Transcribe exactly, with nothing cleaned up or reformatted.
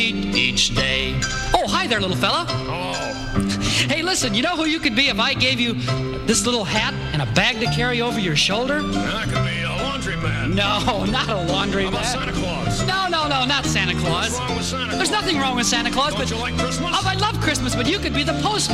each day. Oh, hi there, little fella. Oh. Hey, listen, you know who you could be if I gave you this little hat and a bag to carry over your shoulder? That could be a laundryman. No, not a laundry How about man. Santa Claus? No, no, no, not Santa Claus. What's wrong with Santa Claus? There's nothing wrong with Santa Claus, Don't but you like Christmas? oh, I love Christmas, but you could be the postman.